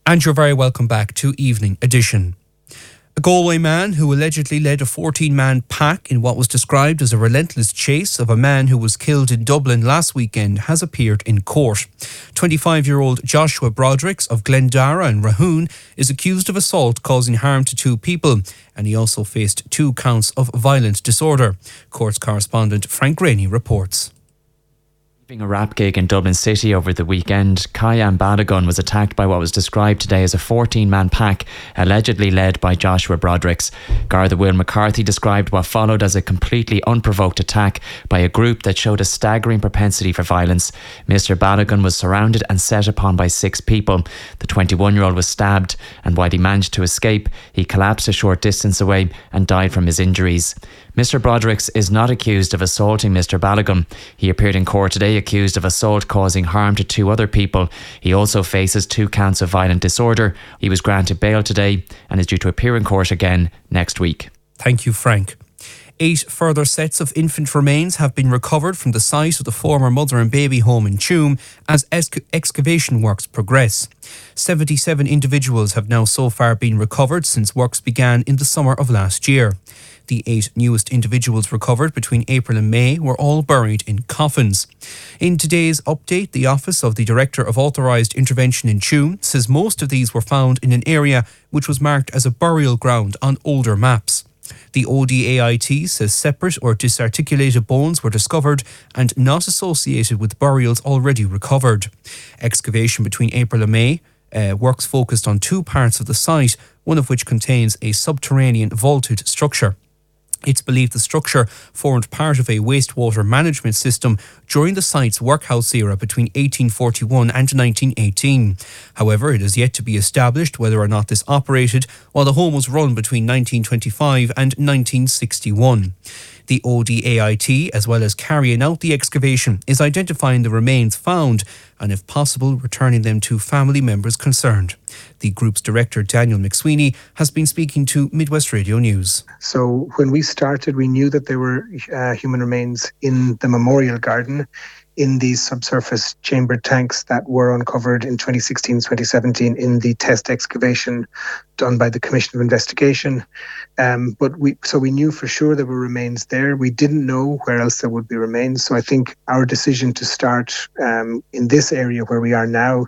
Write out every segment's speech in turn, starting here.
And you're very welcome back to Evening Edition. A Galway man who allegedly led a 14-man pack in what was described as a relentless chase of a man who was killed in Dublin last weekend has appeared in court. 25-year-old Joshua Brodricks of Glendara and Rahoon is accused of assault causing harm to 2 people, and he also faced 2 counts of violent disorder. Courts correspondent Frank Rainey reports. Leaving a rap gig in Dublin City over the weekend, Kyan Badagun was attacked by what was described today as a 14-man pack, allegedly led by Joshua Brodricks. Garda Will McCarthy described what followed as a completely unprovoked attack by a group that showed a staggering propensity for violence. Mr. Badagun was surrounded and set upon by 6 people. The 21-year-old was stabbed, and while he managed to escape, he collapsed a short distance away and died from his injuries. Mr. Brodricks is not accused of assaulting Mr. Badagun. He appeared in court today accused of assault causing harm to 2 other people. He also faces 2 counts of violent disorder. He was granted bail today and is due to appear in court again next week. Thank you, Frank. 8 further sets of infant remains have been recovered from the site of the former mother and baby home in Tuam as excavation works progress. 77 individuals have now so far been recovered since works began in the summer of last year. The 8 newest individuals recovered between April and May were all buried in coffins. In today's update, the Office of the Director of Authorised Intervention in Tuam says most of these were found in an area which was marked as a burial ground on older maps. The ODAIT says separate or disarticulated bones were discovered and not associated with burials already recovered. Excavation between April and May works focused on 2 parts of the site, one of which contains a subterranean vaulted structure. It's believed the structure formed part of a wastewater management system during the site's workhouse era between 1841 and 1918. However, it is yet to be established whether or not this operated while the home was run between 1925 and 1961. The ODAIT, as well as carrying out the excavation, is identifying the remains found and, if possible, returning them to family members concerned. The group's director, Daniel McSweeney, has been speaking to Midwest Radio News. So when we started, we knew that there were human remains in the memorial garden in these subsurface chambered tanks that were uncovered in 2016-2017 in the test excavation done by the Commission of Investigation. But we knew for sure there were remains there. We didn't know where else there would be remains. So I think our decision to start in this area where we are now,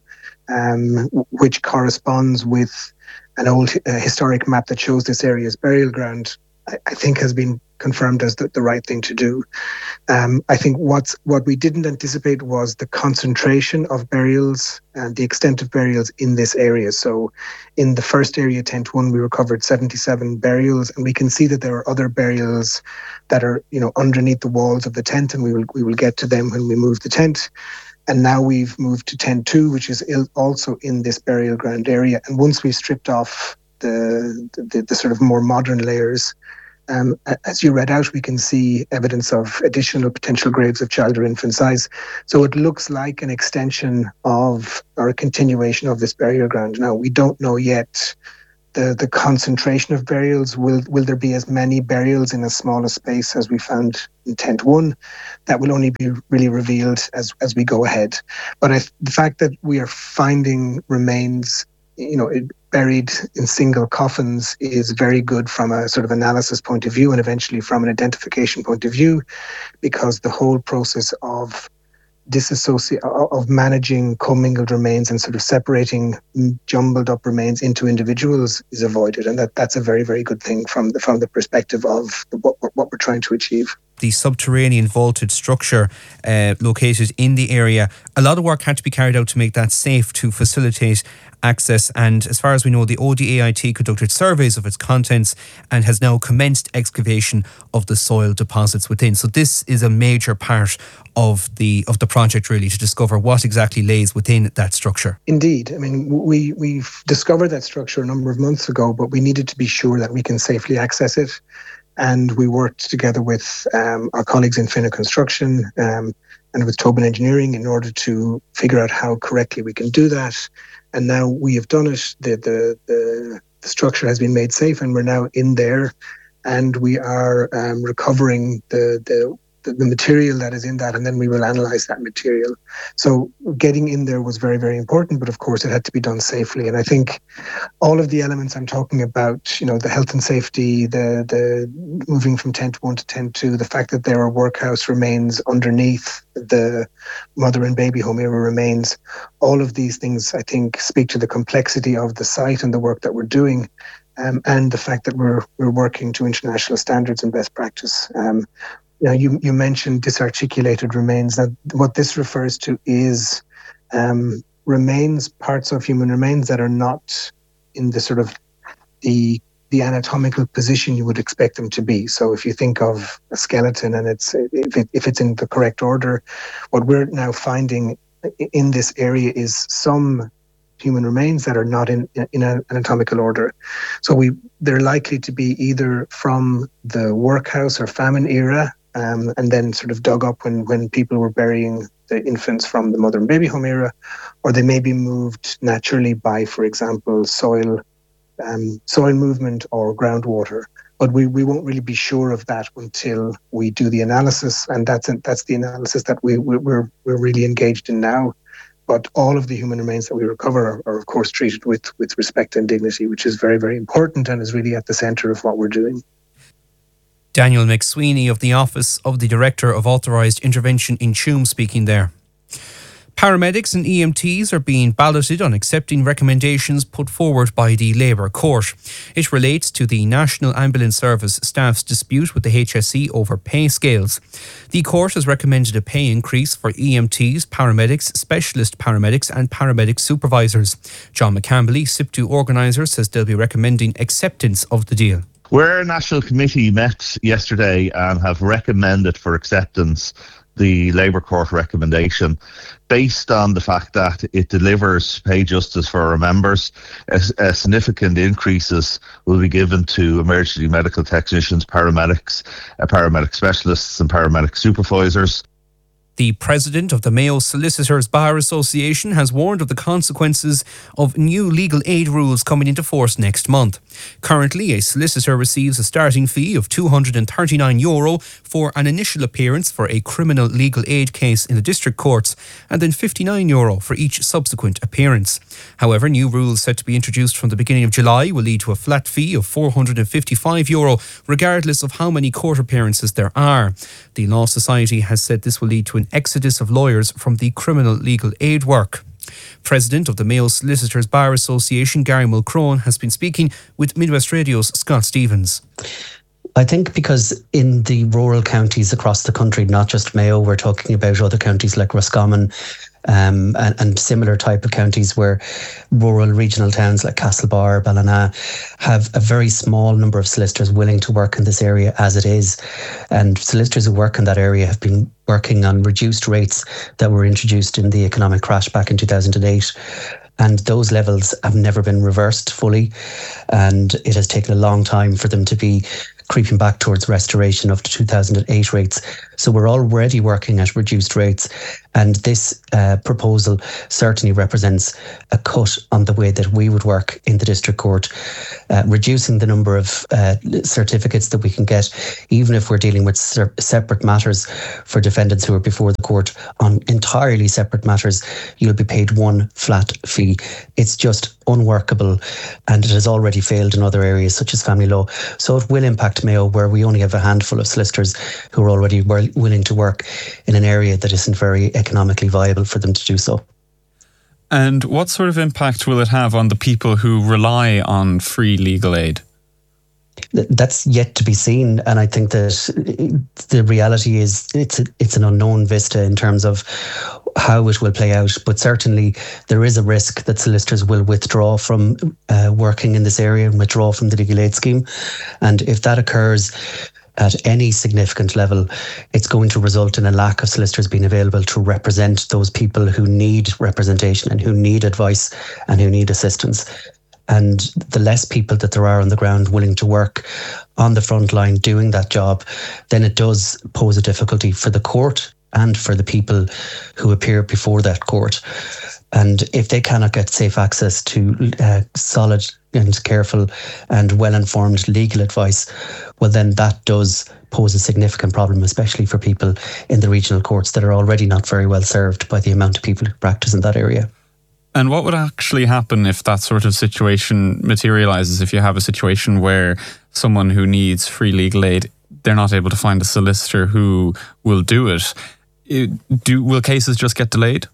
which corresponds with an old historic map that shows this area as burial ground, I think has been confirmed as the right thing to do. I think what we didn't anticipate was the concentration of burials and the extent of burials in this area. So in the first area, Tent 1, we recovered 77 burials, and we can see that there are other burials that are, underneath the walls of the tent, and we will get to them when we move the tent. And now we've moved to Tent 2, which is also in this burial ground area. And once we've stripped off the sort of more modern layers, as you read out, we can see evidence of additional potential graves of child or infant size. So it looks like an extension of, or a continuation of, this burial ground. Now, we don't know yet the concentration of burials. Will there be as many burials in a smaller space as we found in Tent 1? That will only be really revealed as we go ahead. But the fact that we are finding remains, buried in single coffins is very good from a sort of analysis point of view and eventually from an identification point of view, because the whole process of managing commingled remains and sort of separating jumbled up remains into individuals is avoided, and that's a very, very good thing from the perspective of what we're trying to achieve. The subterranean vaulted structure located in the area, a lot of work had to be carried out to make that safe to facilitate access, and as far as we know, the ODAIT conducted surveys of its contents and has now commenced excavation of the soil deposits within. So this is a major part of the project, really, to discover what exactly lays within that structure. Indeed. I mean, we've discovered that structure a number of months ago, but we needed to be sure that we can safely access it. And we worked together with our colleagues in Finna Construction and with Tobin Engineering in order to figure out how correctly we can do that. And now we have done it. The structure has been made safe, and we're now in there, and we are recovering the the material that is in that, and then we will analyze that material. So getting in there was very, very important, but of course it had to be done safely. And I think all of the elements I'm talking about, the health and safety, the moving from tent 1 to tent 2, the fact that there are workhouse remains underneath the mother and baby home era remains, all of these things I think speak to the complexity of the site and the work that we're doing. And the fact that we're working to international standards and best practice. You mentioned disarticulated remains. That what this refers to is remains, parts of human remains that are not in the sort of the anatomical position you would expect them to be. So if you think of a skeleton and if it's in the correct order, what we're now finding in this area is some human remains that are not in an anatomical order. So they're likely to be either from the workhouse or famine era, and then sort of dug up when people were burying the infants from the mother and baby home era, or they may be moved naturally by, for example, soil movement or groundwater. But we won't really be sure of that until we do the analysis, and that's the analysis that we're really engaged in now. But all of the human remains that we recover are of course treated with respect and dignity, which is very, very important and is really at the centre of what we're doing. Daniel McSweeney of the Office of the Director of Authorised Intervention in Tuam speaking there. Paramedics and EMTs are being balloted on accepting recommendations put forward by the Labour Court. It relates to the National Ambulance Service staff's dispute with the HSE over pay scales. The court has recommended a pay increase for EMTs, paramedics, specialist paramedics and paramedic supervisors. John McCamberley, SIPTU organiser, says they'll be recommending acceptance of the deal. Our national committee met yesterday and have recommended for acceptance the Labour Court recommendation based on the fact that it delivers pay justice for our members. Significant increases will be given to emergency medical technicians, paramedics, paramedic specialists and paramedic supervisors. The president of the Mayo Solicitors Bar Association has warned of the consequences of new legal aid rules coming into force next month. Currently, a solicitor receives a starting fee of €239 for an initial appearance for a criminal legal aid case in the district courts, and then €59 for each subsequent appearance. However, new rules set to be introduced from the beginning of July will lead to a flat fee of €455, regardless of how many court appearances there are. The Law Society has said this will lead to an exodus of lawyers from the criminal legal aid work. President of the Mayo Solicitors Bar Association, Gary Mulcrone, has been speaking with Midwest Radio's Scott Stevens. I think because in the rural counties across the country, not just Mayo, we're talking about other counties like Roscommon and similar type of counties where rural regional towns like Castlebar, Ballina have a very small number of solicitors willing to work in this area as it is. And solicitors who work in that area have been working on reduced rates that were introduced in the economic crash back in 2008. And those levels have never been reversed fully. And it has taken a long time for them to be creeping back towards restoration of the 2008 rates. So we're already working at reduced rates. And this proposal certainly represents a cut on the way that we would work in the district court, reducing the number of certificates that we can get, even if we're dealing with separate matters for defendants who are before the court on entirely separate matters. You'll be paid one flat fee. It's just unworkable, and it has already failed in other areas such as family law. So it will impact Mayo, where we only have a handful of solicitors who are already willing to work in an area that isn't very economically viable for them to do so. And what sort of impact will it have on the people who rely on free legal aid? That's yet to be seen, and I think that the reality is it's an unknown vista in terms of how it will play out. But certainly there is a risk that solicitors will withdraw from working in this area and withdraw from the legal aid scheme. And if that occurs at any significant level, it's going to result in a lack of solicitors being available to represent those people who need representation and who need advice and who need assistance. And the less people that there are on the ground willing to work on the front line doing that job, then it does pose a difficulty for the court and for the people who appear before that court. And if they cannot get safe access to solid and careful and well-informed legal advice, well, then that does pose a significant problem, especially for people in the regional courts that are already not very well served by the amount of people who practice in that area. And what would actually happen if that sort of situation materialises? If you have a situation where someone who needs free legal aid, they're not able to find a solicitor who will do it. Will cases just get delayed?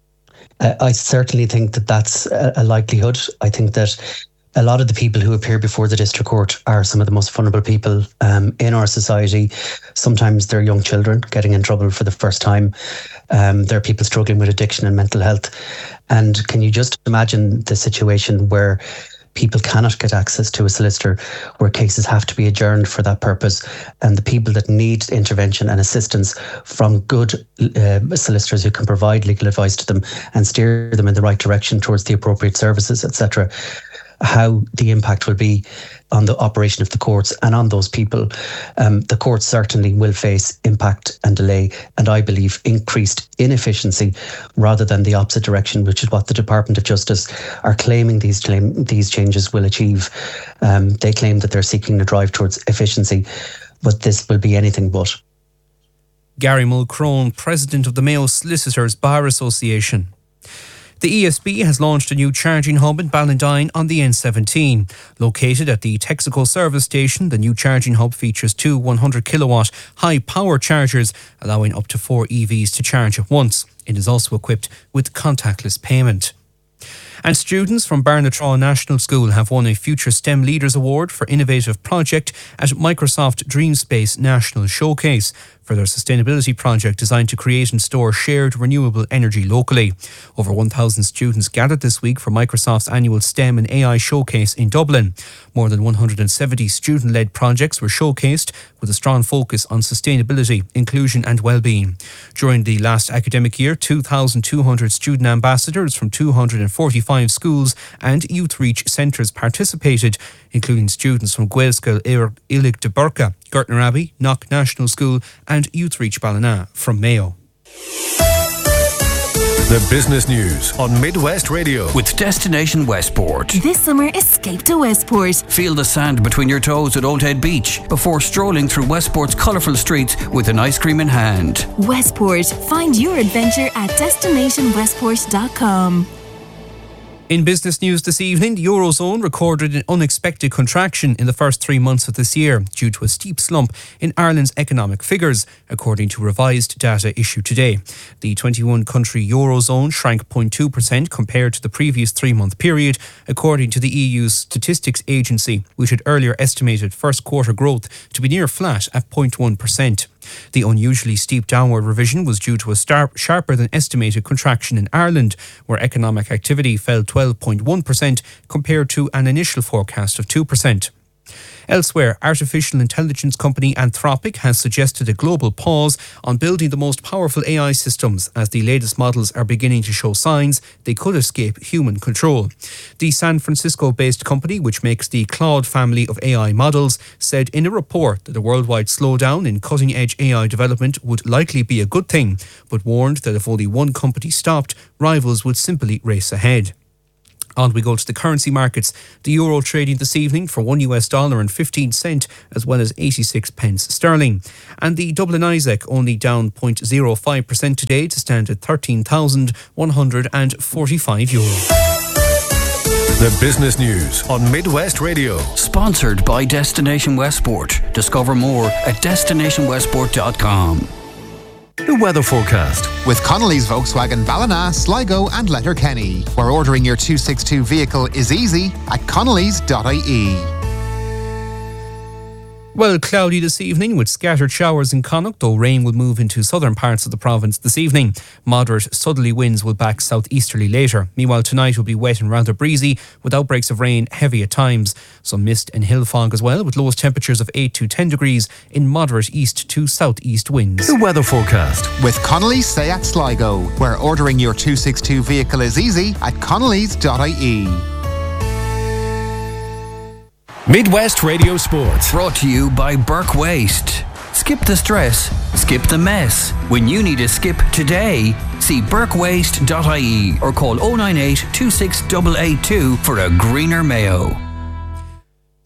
I certainly think that that's a likelihood. I think that a lot of the people who appear before the district court are some of the most vulnerable people in our society. Sometimes they're young children getting in trouble for the first time. There are people struggling with addiction and mental health. And can you just imagine the situation where people cannot get access to a solicitor, where cases have to be adjourned for that purpose, and the people that need intervention and assistance from good solicitors who can provide legal advice to them and steer them in the right direction towards the appropriate services, etc., how the impact will be on the operation of the courts and on those people. The courts certainly will face impact and delay, and I believe increased inefficiency rather than the opposite direction, which is what the Department of Justice are claiming these changes will achieve. They claim that they're seeking to drive towards efficiency, but this will be anything but. Gary Mulcrone, President of the Mayo Solicitors Bar Association. The ESB has launched a new charging hub in Ballandine on the N17. Located at the Texaco service station, the new charging hub features two 100-kilowatt high-power chargers, allowing up to 4 EVs to charge at once. It is also equipped with contactless payment. And students from Barnatraw National School have won a Future STEM Leaders Award for Innovative Project at Microsoft DreamSpace National Showcase for their sustainability project designed to create and store shared renewable energy locally. Over 1,000 students gathered this week for Microsoft's annual STEM and AI showcase in Dublin. More than 170 student-led projects were showcased with a strong focus on sustainability, inclusion and well-being. During the last academic year, 2,200 student ambassadors from 245 schools and youth reach centres participated, including students from Gaelscoil Illig de Burka, Gertner Abbey, Knock National School and Youth Reach Ballina from Mayo. The business news on Midwest Radio with Destination Westport. This summer, escape to Westport. Feel the sand between your toes at Old Head Beach before strolling through Westport's colourful streets with an ice cream in hand. Westport. Find your adventure at destinationwestport.com. In business news this evening, the Eurozone recorded an unexpected contraction in the first 3 months of this year due to a steep slump in Ireland's economic figures, according to revised data issued today. The 21-country Eurozone shrank 0.2% compared to the previous 3-month period, according to the EU's Statistics Agency, which had earlier estimated first quarter growth to be near flat at 0.1%. The unusually steep downward revision was due to a sharper than estimated contraction in Ireland, where economic activity fell 12.1% compared to an initial forecast of 2%. Elsewhere, artificial intelligence company Anthropic has suggested a global pause on building the most powerful AI systems as the latest models are beginning to show signs they could escape human control. The San Francisco-based company, which makes the Claude family of AI models, said in a report that a worldwide slowdown in cutting-edge AI development would likely be a good thing, but warned that if only one company stopped, rivals would simply race ahead. On we go to the currency markets. The euro trading this evening for $1.15 as well as 86 pence sterling. And the Dublin ISEC only down 0.05% today to stand at €13,145. The business news on Midwest Radio. Sponsored by Destination Westport. Discover more at destinationwestport.com. The weather forecast with Connolly's Volkswagen Ballina, Sligo and Letterkenny, where ordering your 262 vehicle is easy at connolly's.ie. Well, cloudy this evening with scattered showers in Connacht, though rain will move into southern parts of the province this evening. Moderate southerly winds will back southeasterly later. Meanwhile, tonight will be wet and rather breezy with outbreaks of rain heavy at times. Some mist and hill fog as well, with lowest temperatures of 8 to 10 degrees in moderate east to southeast winds. The weather forecast with Connolly's Seat Sligo, where ordering your 262 vehicle is easy at connolly's.ie. Midwest Radio Sports. Brought to you by Burke Waste. Skip the stress, skip the mess. When you need a skip today, see burkewaste.ie or call 098 26882 for a greener Mayo.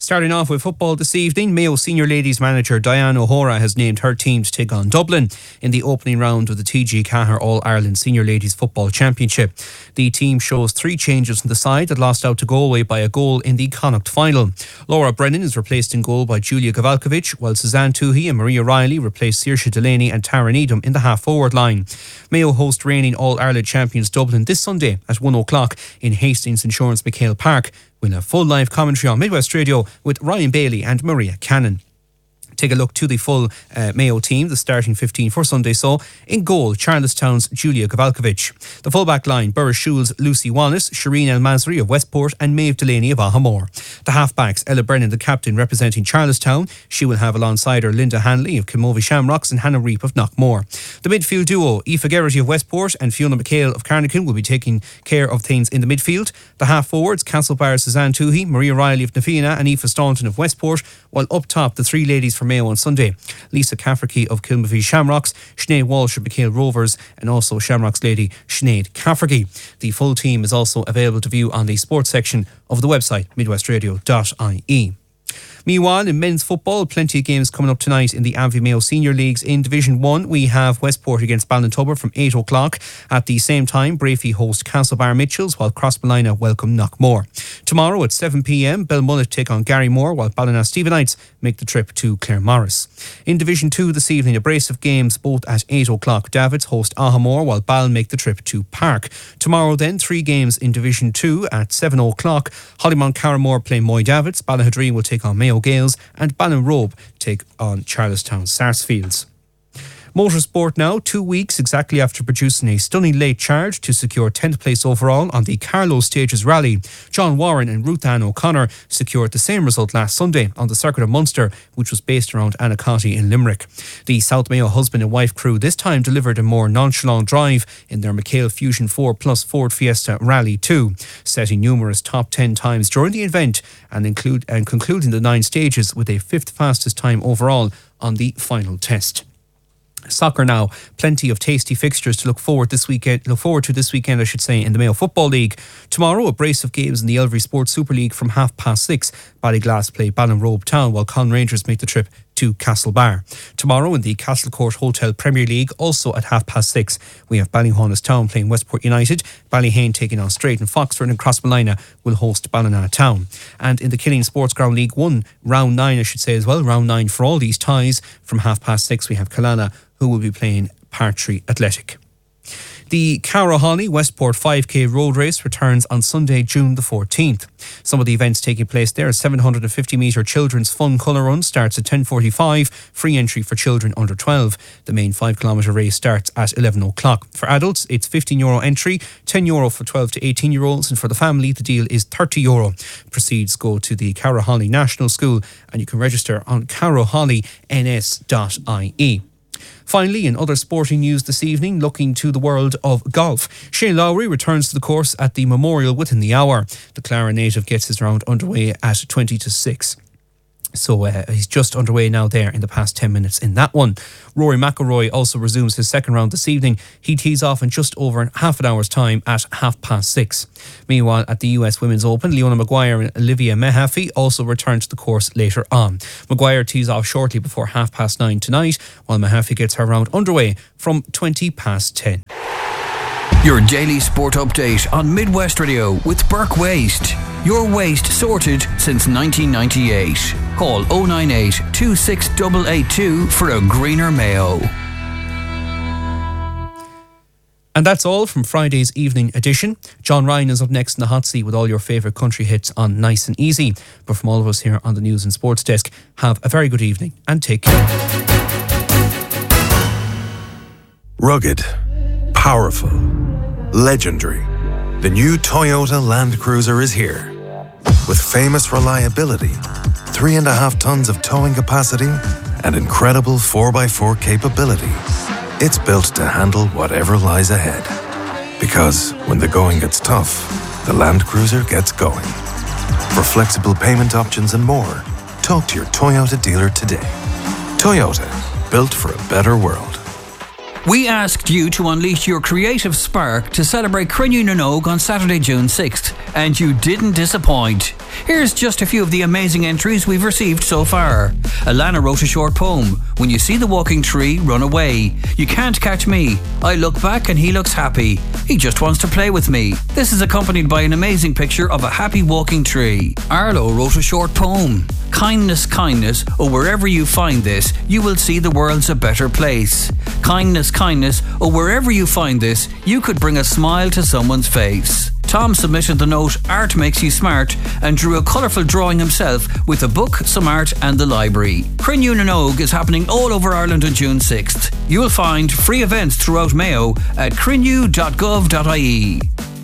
Starting off with football this evening, Mayo senior ladies manager Diane O'Hora has named her team to take on Dublin in the opening round of the TG Cahir All-Ireland Senior Ladies Football Championship. The team shows 3 changes in the side that lost out to Galway by a goal in the Connacht final. Laura Brennan is replaced in goal by Julia Gavalkovic, while Suzanne Toohey and Maria Riley replace Saoirse Delaney and Tara Needham in the half-forward line. Mayo host reigning All-Ireland champions Dublin this Sunday at 1 o'clock in Hastings Insurance McHale Park. We'll have full live commentary on Midwest Radio with Ryan Bailey and Maria Cannon. Take a look to the full Mayo team, the starting 15 for Sunday. So, in goal, Charlestown's Julia Gavalkovic. The full-back line, Burris Schul's Lucy Wallace, Shireen El Masri of Westport and Maeve Delaney of Ahamore. The half-backs, Ella Brennan, the captain representing Charlestown. She will have alongside her Linda Hanley of Kilmovie Shamrocks and Hannah Reap of Knockmore. The midfield duo, Aoife Geraghty of Westport and Fiona McHale of Carnican will be taking care of things in the midfield. The half-forwards, Castlebar Suzanne Toohey, Maria Riley of Nafina and Aoife Staunton of Westport, while up top, the 3 ladies from Mayo on Sunday, Lisa Cafferty of Kilmovie Shamrocks, Sinead Walsh of McHale Rovers and also Shamrocks lady Sinead Cafferty. The full team is also available to view on the sports section of the website midwestradio.ie. Meanwhile, in men's football, plenty of games coming up tonight in the Abbey Mayo Senior Leagues. In Division 1, we have Westport against Ballintubber from 8 o'clock. At the same time, Brafey host Castlebar Mitchells, while Crossmolina welcome Knockmore. Tomorrow at 7 p.m, Belmullet take on Garrymore, while Ballina Stephenites make the trip to Claremorris. In Division 2 this evening, a brace of games both at 8 o'clock. Davids host Ahamore, while Ball make the trip to Park. Tomorrow then, 3 games in Division 2 at 7 o'clock. Hollymount Carramore play Moy Davids, Ballahadreen will take on Mayo Gales and Ballinrobe take on Charlestown Sarsfields. Motorsport now, 2 weeks exactly after producing a stunning late charge to secure 10th place overall on the Carlow Stages Rally. John Warren and Ruth Ann O'Connor secured the same result last Sunday on the circuit of Munster, which was based around Anacotty in Limerick. The South Mayo husband and wife crew this time delivered a more nonchalant drive in their McHale Fusion 4 Plus Ford Fiesta Rally 2, setting numerous top 10 times during the event and concluding the 9 stages with a 5th fastest time overall on the final test. Soccer now, plenty of tasty fixtures to look forward to this weekend, in the Mayo Football League. Tomorrow, a brace of games in the Elvery Sports Super League from 6:30. Ballyglass play Ballinrobe Town, while Con Rangers make the trip to Castlebar. Tomorrow in the Castlecourt Hotel Premier League, also at 6:30, we have Ballyhaunis Town playing Westport United, Ballyhane taking on Straight and Foxford, and Crossmolina will host Ballina Town. And in the Killeen Sports Ground League 1, round 9 round 9 for all these ties, from 6:30 we have Kalana, who will be playing Partry Athletic. The Carrowholly Westport 5K road race returns on Sunday, June the 14th. Some of the events taking place there: a 750 metre children's fun colour run starts at 10:45, free entry for children under 12. The main 5 kilometre race starts at 11 o'clock. For adults, it's €15 entry, €10 for 12 to 18 year olds, and for the family, the deal is €30. Proceeds go to the Carrowholly National School, and you can register on carrowhollyns.ie. Finally, in other sporting news this evening, looking to the world of golf. Shane Lowry returns to the course at the Memorial within the hour. The Clara native gets his round underway at 20-6. So he's just underway now there in the past 10 minutes in that one. Rory McIlroy also resumes his second round this evening. He tees off in just over half an hour's time at 6:30. Meanwhile, at the US Women's Open, Leona Maguire and Olivia Mahaffey also return to the course later on. Maguire tees off shortly before 9:30 tonight, while Mahaffey gets her round underway from 10:20. Your daily sport update on Midwest Radio with Burke Waste. Your waste sorted since 1998. Call 098 26882 for a greener Mayo. And that's all from Friday's evening edition. John Ryan is up next in the hot seat with all your favourite country hits on Nice and Easy. But from all of us here on the News and Sports Desk, have a very good evening and take care. Rugged, powerful, legendary. The new Toyota Land Cruiser is here. With famous reliability, 3.5 tons of towing capacity, and incredible 4x4 capability. It's built to handle whatever lies ahead. Because when the going gets tough, the Land Cruiser gets going. For flexible payment options and more, talk to your Toyota dealer today. Toyota, built for a better world. We asked you to unleash your creative spark to celebrate Crenny Nonog on Saturday, June 6th, and you didn't disappoint. Here's just a few of the amazing entries we've received so far. Alana wrote a short poem. When you see the walking tree, run away. You can't catch me. I look back and he looks happy. He just wants to play with me. This is accompanied by an amazing picture of a happy walking tree. Arlo wrote a short poem. Kindness, kindness, or wherever you find this, you will see the world's a better place. Kindness, kindness, or wherever you find this, you could bring a smile to someone's face. Tom submitted the note Art Makes You Smart and drew a colourful drawing himself with a book, some art and the library. Crinnew na nÓg is happening all over Ireland on June 6th. You will find free events throughout Mayo at crinnew.gov.ie.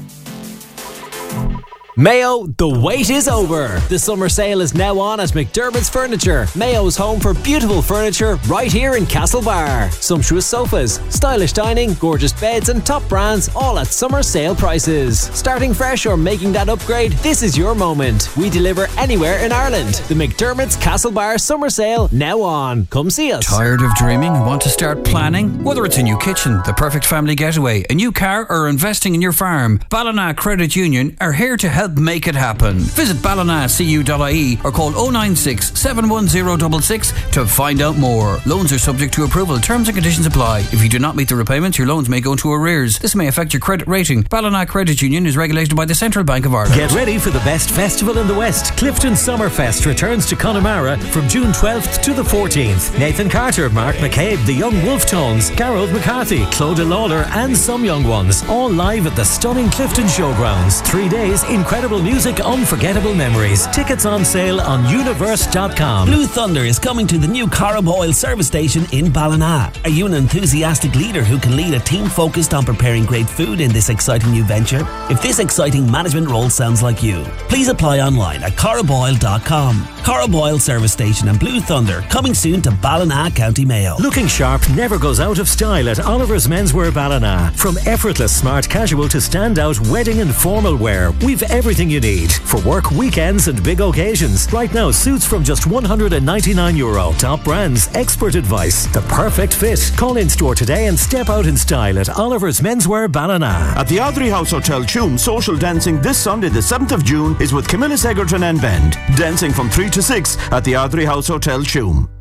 Mayo, the wait is over. The summer sale is now on at McDermott's Furniture, Mayo's home for beautiful furniture right here in Castlebar. Sumptuous sofas, stylish dining, gorgeous beds and top brands all at summer sale prices. Starting fresh or making that upgrade, this is your moment. We deliver anywhere in Ireland. The McDermott's Castlebar summer sale now on. Come see us. Tired of dreaming and want to start planning? Whether it's a new kitchen, the perfect family getaway, a new car or investing in your farm, Ballina Credit Union are here to help make it happen. Visit ballinacu.ie or call 096 710 66 to find out more. Loans are subject to approval. Terms and conditions apply. If you do not meet the repayments, your loans may go into arrears. This may affect your credit rating. Ballina Credit Union is regulated by the Central Bank of Ireland. Get ready for the best festival in the West. Clifton Summerfest returns to Connemara from June 12th to the 14th. Nathan Carter, Mark McCabe, the Young Wolf Tones, Gareth McCarthy, Clodagh Lawler and some young ones. All live at the stunning Clifton Showgrounds. 3 days, incredible music, unforgettable memories. Tickets on sale on universe.com. Blue Thunder is coming to the new Corrib Oil service station in Ballina. Are you an enthusiastic leader who can lead a team focused on preparing great food in this exciting new venture? If this exciting management role sounds like you, please apply online at corriboil.com. Corrib Oil service station and Blue Thunder coming soon to Ballina, County Mayo. Looking sharp never goes out of style at Oliver's Menswear Ballina. From effortless smart casual to standout wedding and formal wear, we've everything you need for work, weekends and big occasions. Right now, suits from just €199. Top brands, expert advice, the perfect fit. Call in store today and step out in style at Oliver's Menswear Ballina. At the Ardrey House Hotel Tuam, social dancing this Sunday the 7th of June is with Camilla Egerton and Bend. Dancing from 3 to 6 at the Ardrey House Hotel Tuam.